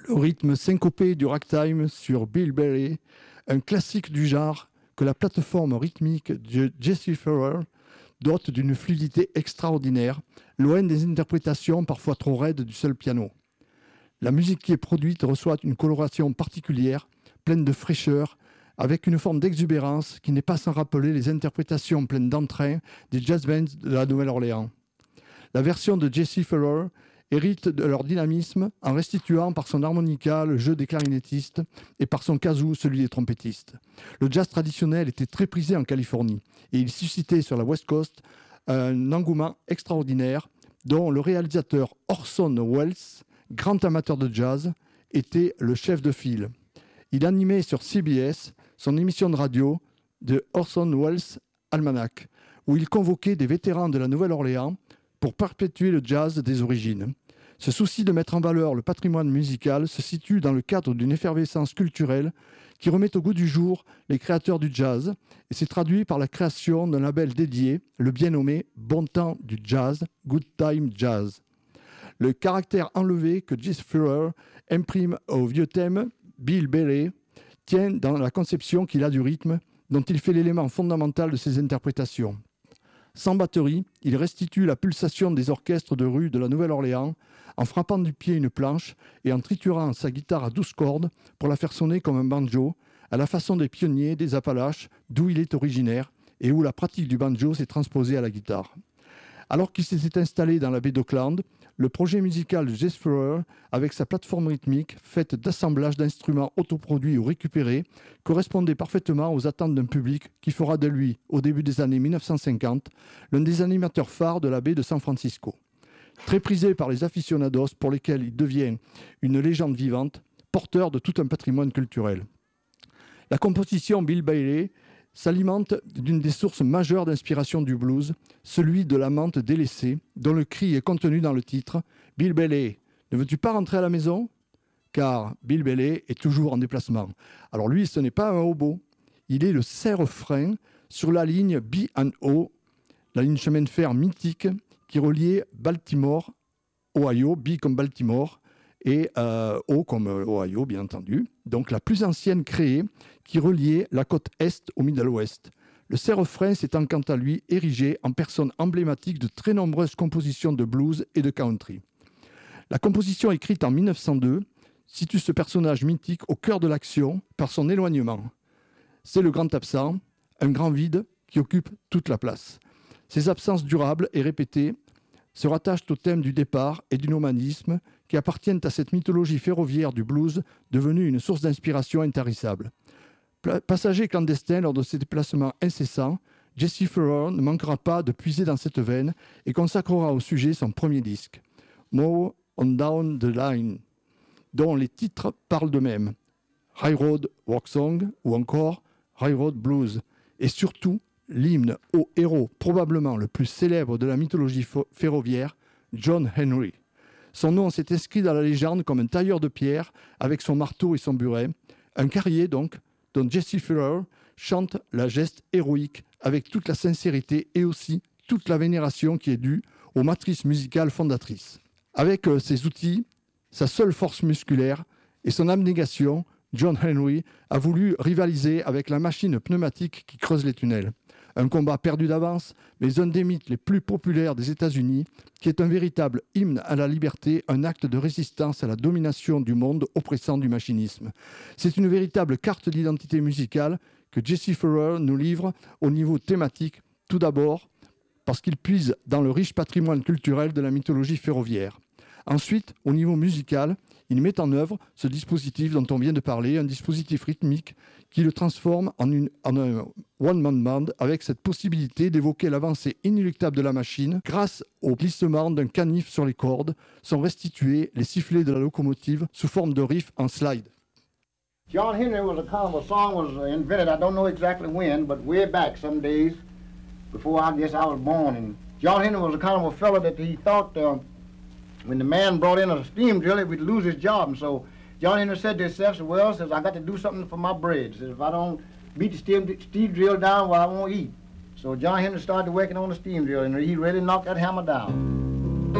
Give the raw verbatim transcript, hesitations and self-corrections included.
Le rythme syncopé du ragtime sur Bill Bailey, un classique du genre que la plateforme rythmique de Jesse Farrell dote d'une fluidité extraordinaire, loin des interprétations parfois trop raides du seul piano. La musique qui est produite reçoit une coloration particulière, pleine de fraîcheur, avec une forme d'exubérance qui n'est pas sans rappeler les interprétations pleines d'entrain des jazz bands de la Nouvelle-Orléans. La version de Jesse Farrell hérite de leur dynamisme en restituant par son harmonica le jeu des clarinettistes et par son kazoo celui des trompettistes. Le jazz traditionnel était très prisé en Californie et il suscitait sur la West Coast un engouement extraordinaire dont le réalisateur Orson Welles, grand amateur de jazz, était le chef de file. Il animait sur C B S son émission de radio de Orson Welles Almanac, où il convoquait des vétérans de la Nouvelle-Orléans pour perpétuer le jazz des origines. Ce souci de mettre en valeur le patrimoine musical se situe dans le cadre d'une effervescence culturelle qui remet au goût du jour les créateurs du jazz et s'est traduit par la création d'un label dédié, le bien nommé Bon Temps du Jazz, Good Time Jazz. Le caractère enlevé que Jesse Farrell imprime au vieux thème Bill Bailey tient dans la conception qu'il a du rythme, dont il fait l'élément fondamental de ses interprétations. Sans batterie, il restitue la pulsation des orchestres de rue de la Nouvelle-Orléans en frappant du pied une planche et en triturant sa guitare à douze cordes pour la faire sonner comme un banjo, à la façon des pionniers des Appalaches, d'où il est originaire et où la pratique du banjo s'est transposée à la guitare. Alors qu'il s'était installé dans la baie d'Auckland, le projet musical de Jesse Farrell, avec sa plateforme rythmique faite d'assemblages d'instruments autoproduits ou récupérés, correspondait parfaitement aux attentes d'un public qui fera de lui, au début des années mille neuf cent cinquante, l'un des animateurs phares de la baie de San Francisco. Très prisé par les aficionados pour lesquels il devient une légende vivante, porteur de tout un patrimoine culturel. La composition Bill Bailey s'alimente d'une des sources majeures d'inspiration du blues, celui de l'amante délaissée, dont le cri est contenu dans le titre « Bill Bailey, ne veux-tu pas rentrer à la maison ?» Car Bill Bailey est toujours en déplacement. Alors lui, ce n'est pas un hobo, il est le serre-frein sur la ligne B and O, la ligne chemin de fer mythique qui reliait Baltimore, Ohio, B comme Baltimore, et euh, O comme Ohio, bien entendu. Donc la plus ancienne créée qui reliait la côte Est au Middle West. Le serre-frein s'étant quant à lui érigé en personne emblématique de très nombreuses compositions de blues et de country. La composition écrite en mille neuf cent deux situe ce personnage mythique au cœur de l'action par son éloignement. C'est le grand absent, un grand vide qui occupe toute la place. Ces absences durables et répétées se rattachent au thème du départ et du nomadisme qui appartiennent à cette mythologie ferroviaire du blues devenue une source d'inspiration intarissable. Passager clandestin lors de ses déplacements incessants, Jesse Farrell ne manquera pas de puiser dans cette veine et consacrera au sujet son premier disque, More on Down the Line, dont les titres parlent d'eux-mêmes, Railroad Walk Song ou encore Railroad Blues, et surtout l'hymne au héros probablement le plus célèbre de la mythologie ferroviaire, John Henry. Son nom s'est inscrit dans la légende comme un tailleur de pierre avec son marteau et son buret, un carrier donc, dont Jesse Farrell chante la geste héroïque avec toute la sincérité et aussi toute la vénération qui est due aux matrices musicales fondatrices. Avec euh, ses outils, sa seule force musculaire et son abnégation, John Henry a voulu rivaliser avec la machine pneumatique qui creuse les tunnels. Un combat perdu d'avance, mais un des mythes les plus populaires des États-Unis, qui est un véritable hymne à la liberté, un acte de résistance à la domination du monde oppressant du machinisme. C'est une véritable carte d'identité musicale que Jesse Farrell nous livre au niveau thématique, tout d'abord parce qu'il puise dans le riche patrimoine culturel de la mythologie ferroviaire. Ensuite, au niveau musical, il met en œuvre ce dispositif dont on vient de parler, un dispositif rythmique qui le transforme en, une, en un one-man band avec cette possibilité d'évoquer l'avancée inéluctable de la machine. Grâce au glissement d'un canif sur les cordes, sont restitués les sifflets de la locomotive sous forme de riff en slide. John Henry was a kind of a song was invented, I don't know exactly when, but way back some days before I guess I was born. And John Henry was a kind of a fellow that he thought uh, when the man brought in a steam drill, he would lose his job. And so John Henry said to himself, well, says, I got to do something for my bread. Says, if I don't beat the steam, steam drill down, well, I won't eat. So John Henry started working on the steam drill, and he really knocked that hammer down.